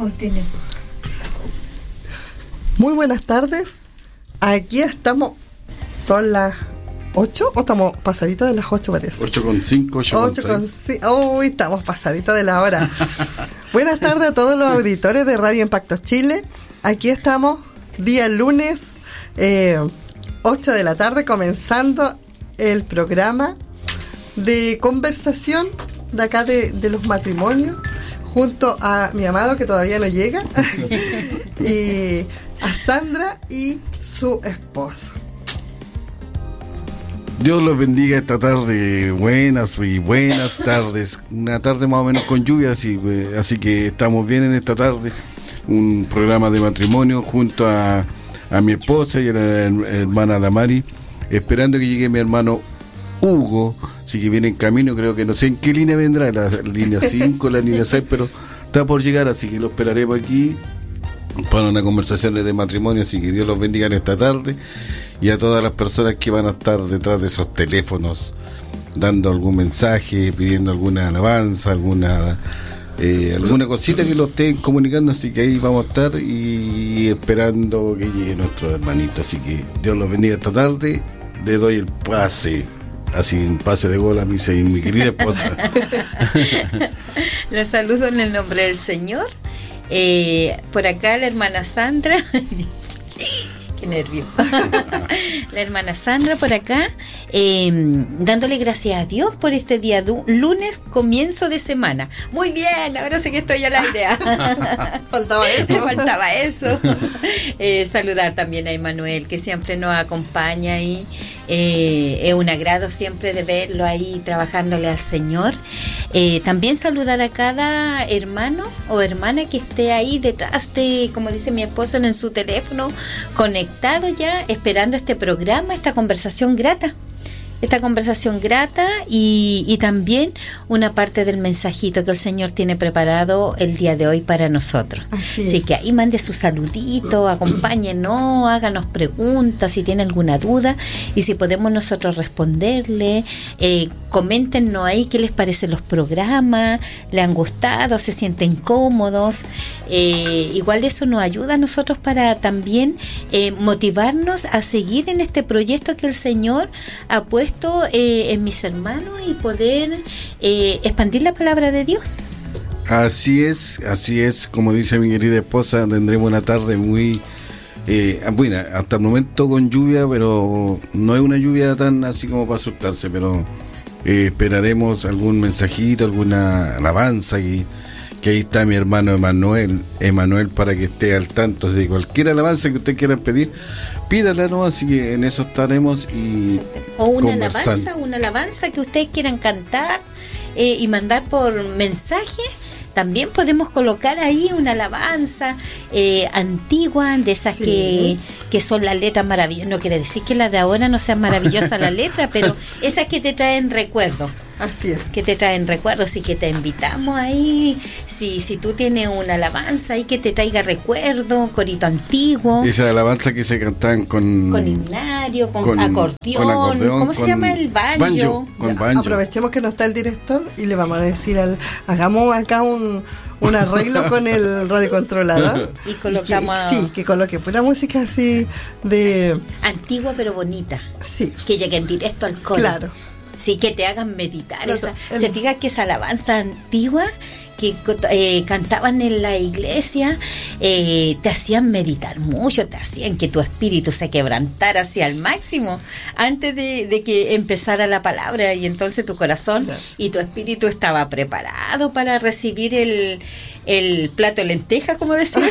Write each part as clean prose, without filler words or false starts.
Muy buenas tardes. Aquí estamos. Son las 8 o estamos pasaditos de las 8, parece. 8:05, 8:05. Uy, estamos pasaditos de la hora. Buenas tardes a todos los auditores de Radio Impacto Chile. Aquí estamos, día lunes, 8 de la tarde, comenzando el programa de conversación de acá de los matrimonios, junto a mi amado que todavía no llega, y a Sandra y su esposo. Dios los bendiga esta tarde, buenas tardes, una tarde más o menos con lluvia, así que estamos bien en esta tarde, un programa de matrimonio junto a mi esposa y a la hermana Damari, esperando que llegue mi hermano Hugo, así que viene en camino, creo que no sé en qué línea vendrá, la línea 5, la línea 6, pero está por llegar, así que lo esperaremos aquí para una conversación de matrimonio, así que Dios los bendiga en esta tarde. Y a todas las personas que van a estar detrás de esos teléfonos, dando algún mensaje, pidiendo alguna alabanza, alguna cosita que lo estén comunicando, así que ahí vamos a estar y esperando que llegue nuestro hermanito. Así que Dios los bendiga esta tarde. Le doy el pase, así un pase de gol a mi querida esposa. Los saludo en el nombre del Señor. Por acá la hermana Sandra. Qué nervio. La hermana Sandra por acá, dándole gracias a Dios por este día lunes, comienzo de semana. Muy bien, ahora sé que estoy al aire. Faltaba eso. Saludar también a Emanuel, que siempre nos acompaña y es un agrado siempre de verlo ahí trabajándole al Señor. También saludar a cada hermano o hermana que esté ahí detrás de, como dice mi esposo, en su teléfono, conectado ya, esperando este programa, esta conversación grata y también una parte del mensajito que el Señor tiene preparado el día de hoy para nosotros. Así que ahí mande su saludito, acompáñenos, háganos preguntas si tiene alguna duda y si podemos nosotros responderle. Coméntenos ahí qué les parecen los programas, le han gustado, se sienten cómodos. Igual eso nos ayuda a nosotros para también motivarnos a seguir en este proyecto que el Señor ha puesto en mis hermanos y poder expandir la palabra de Dios. Así es, como dice mi querida esposa, tendremos una tarde muy buena, hasta el momento con lluvia, pero no es una lluvia tan así como para asustarse, pero esperaremos algún mensajito, alguna alabanza que ahí está mi hermano Emanuel para que esté al tanto de cualquier alabanza que ustedes quieran pedir, pídala, ¿no? Así que en eso estaremos y o una alabanza que ustedes quieran cantar y mandar por mensaje. También podemos colocar ahí una alabanza antigua, de esas que son las letras maravillosas. No quiere decir que las de ahora no sean maravillosas las letras, pero esas que te traen recuerdos. Así es. Que te traen recuerdos y que te invitamos ahí. Si tú tienes una alabanza ahí que te traiga recuerdos, corito antiguo. Esa alabanza que se cantaban con himnario, con acordeón. ¿Cómo se llama el banjo? Con banjo. Aprovechemos que no está el director y le vamos a decir hagamos acá un arreglo con el radiocontrolador y colocamos que coloque pura música así de antigua pero bonita. Sí. Que lleguen directo al corazón. Claro. Sí, que te hagan meditar. Se fija que esa alabanza antigua que cantaban en la iglesia te hacían meditar mucho, te hacían que tu espíritu se quebrantara hacia el máximo antes de que empezara la palabra, y entonces tu corazón y tu espíritu estaba preparado para recibir el plato de lenteja, como decía.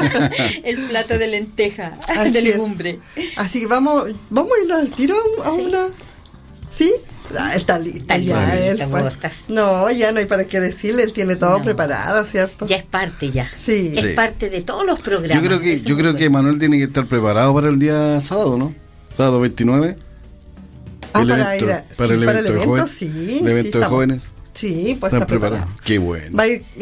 El plato de lenteja, de legumbre. Así que vamos a irnos al tiro a una... ¿Sí? Está lista ya. No, ya no hay para qué decirle, él tiene todo preparado, ¿cierto? Ya es parte ya. Sí. Es parte de todos los programas. Yo creo que Manuel tiene que estar preparado para el día sábado, ¿no? Sábado 29. Para el evento, sí. El evento de jóvenes. Sí, pues está preparado. Qué bueno.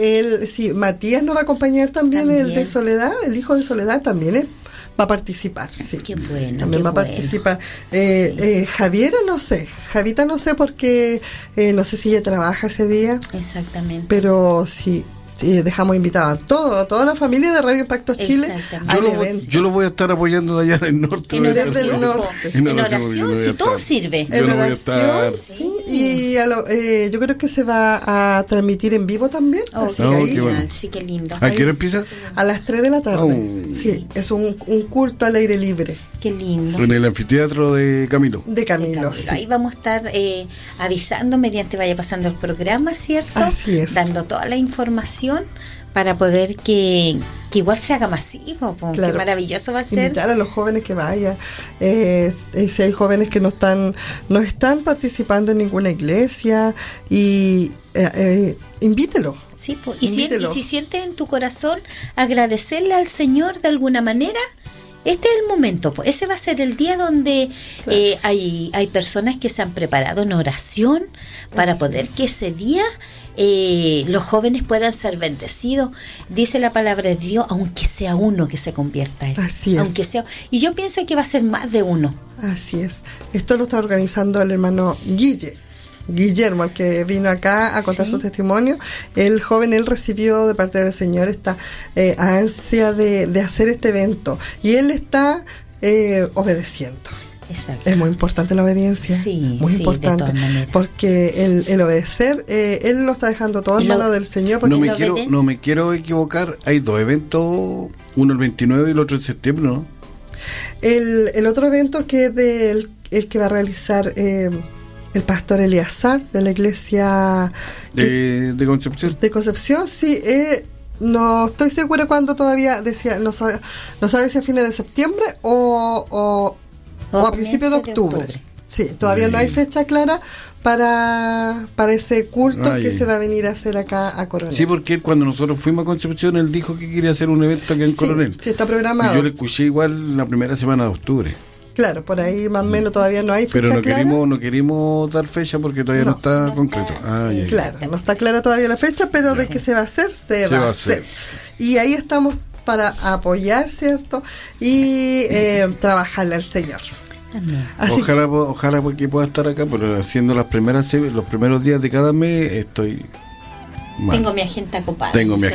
Matías nos va a acompañar también. El de Soledad, el hijo de Soledad también va a participar, sí. Qué bueno. También va a participar. Javiera, no sé. Javita, no sé porque no sé si ella trabaja ese día. Exactamente. Pero sí, dejamos invitados a toda la familia de Radio Impactos Chile al evento. Yo lo voy a estar apoyando de allá del norte. Desde el norte. En oración, si todo sirve. En oración, sí. Y yo creo que se va a transmitir en vivo también. Así que ahí, qué bueno. Sí, qué lindo. ¿A qué hora empieza? A las 3 de la tarde. Sí, es un culto al aire libre. Qué lindo. En el anfiteatro de Camilo. De Camilo, sí. Ahí vamos a estar avisando mediante vaya pasando el programa, ¿cierto? Así es. Dando toda la información para poder que igual se haga masivo. Claro. Qué maravilloso va a ser. Invitar a los jóvenes que vayan. Si hay jóvenes que no están participando en ninguna iglesia, y invítelo. Sí, y si sientes en tu corazón agradecerle al Señor de alguna manera, este es el momento, ese va a ser el día donde hay personas que se han preparado en oración para poder que ese día los jóvenes puedan ser bendecidos. Dice la palabra de Dios, aunque sea uno que se convierta en. Así es. Aunque sea, y yo pienso que va a ser más de uno. Así es. Esto lo está organizando el hermano Guillermo, el que vino acá a contar su testimonio. El joven, él recibió de parte del Señor esta ansia de hacer este evento, y él está obedeciendo. Exacto. Es muy importante la obediencia, muy importante, porque el obedecer, él lo está dejando todo en manos del Señor. Porque no me quiero equivocar, hay 2 eventos, uno el 29 y el otro en septiembre, ¿no? El otro evento que es el que va a realizar el pastor Eleazar de la iglesia de Concepción. De Concepción, sí. No estoy segura cuándo todavía, decía, no sabe si a fines de septiembre o a principios de octubre. Sí, todavía no hay fecha clara para ese culto que se va a venir a hacer acá a Coronel. Sí, porque cuando nosotros fuimos a Concepción, él dijo que quería hacer un evento aquí en Coronel. Sí, está programado. Y yo le escuché igual la primera semana de octubre. Claro, por ahí más o menos todavía no hay fecha clara. Pero no queremos dar fecha porque todavía no está concreto. Claro, no está clara todavía la fecha, pero de que se va a hacer, se va a hacer. Y ahí estamos para apoyar, ¿cierto? Y trabajarle al Señor. Ojalá que pueda estar acá, pero haciendo los primeros días de cada mes estoy mal. Tengo mi agenda ocupada.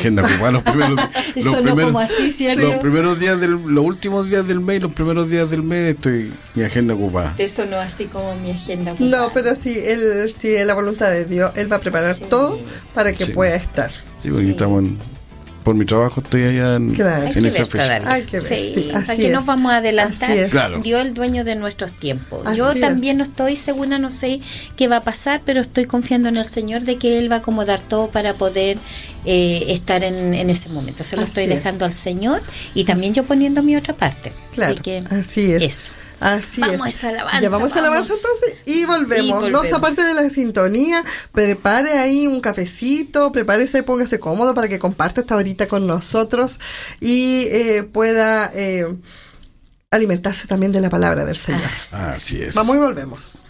Los últimos días del mes y los primeros días del mes estoy mi agenda ocupada. Eso no así como mi agenda ocupada. No, pero si es la voluntad de Dios, él va a preparar todo para que pueda estar. Sí, porque estamos por mi trabajo estoy allá en esa fecha. Hay que ver, para que nos vamos a adelantar. Claro. Dios el dueño de nuestros tiempos. Yo también no estoy segura, no sé qué va a pasar, pero estoy confiando en el Señor de que Él va a acomodar todo para poder estar en ese momento. Se lo estoy dejando al Señor, y también yo poniendo mi otra parte. Claro, así que así es. Eso. Así vamos es. A esa alabanza. Ya vamos a la alabanza entonces y volvemos. No, aparte de la sintonía, prepare ahí un cafecito, prepárese, póngase cómodo para que comparta esta horita con nosotros y pueda alimentarse también de la palabra del Señor. Así es. Vamos y volvemos.